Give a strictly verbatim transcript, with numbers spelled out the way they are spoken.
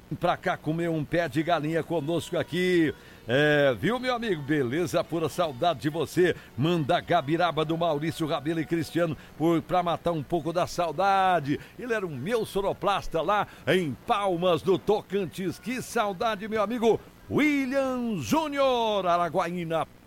pra cá comer um pé de galinha conosco aqui. É, viu, meu amigo? Beleza, pura saudade de você. Manda Gabiraba do Maurício Rabelo e Cristiano por, pra matar um pouco da saudade. Ele era um meu soroplasta lá em Palmas do Tocantins. Que saudade, meu amigo William Júnior, Araguaína,